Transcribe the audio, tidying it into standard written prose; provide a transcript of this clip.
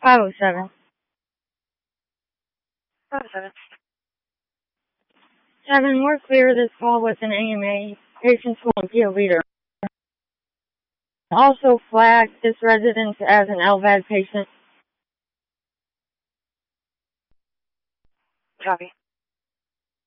507. 507. 7, we're clear. This call was an AMA. Patient's won't be a leader. Also flag this residence as an LVAD patient. Copy.